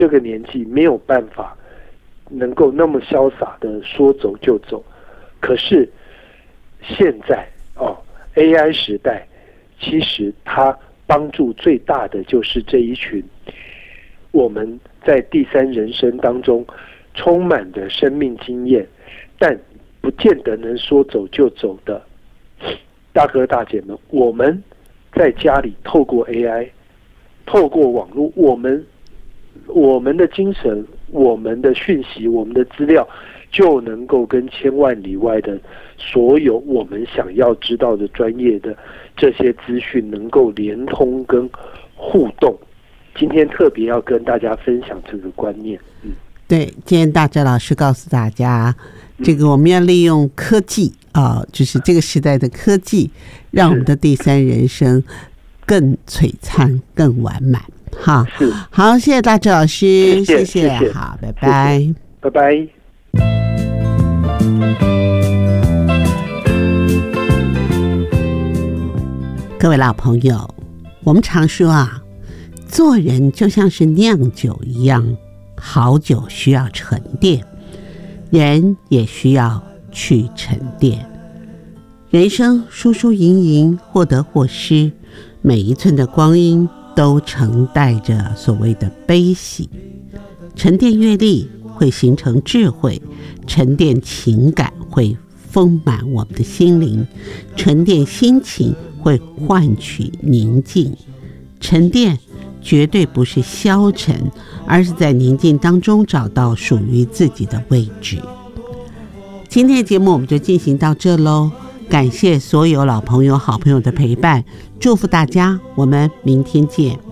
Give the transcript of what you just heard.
这个年纪没有办法能够那么潇洒的说走就走。可是现在AI 时代，其实它帮助最大的就是这一群我们在第三人生当中充满的生命经验，但不见得能说走就走的大哥大姐们。我们在家里透过 AI， 透过网络，我们的精神，我们的讯息，我们的资料，就能够跟千万里外的所有我们想要知道的专业的这些资讯能够连通跟互动。今天特别要跟大家分享这个观念。 对，今天大哲老师告诉大家，这个我们要利用科技就是这个时代的科技，让我们的第三人生更璀璨、更完满。好，好，谢谢大哲老师，谢谢，好，拜拜， 谢谢，拜拜。 各位老朋友，我们常说做人就像是酿酒一样，好酒需要沉淀，人也需要去沉淀。人生输输赢赢，或得或失，每一寸的光阴都承带着所谓的悲喜。沉淀阅历会形成智慧，沉淀情感会丰满我们的心灵，沉淀心情会换取宁静。沉淀绝对不是消沉，而是在宁静当中找到属于自己的位置。今天的节目我们就进行到这咯，感谢所有老朋友好朋友的陪伴，祝福大家，我们明天见。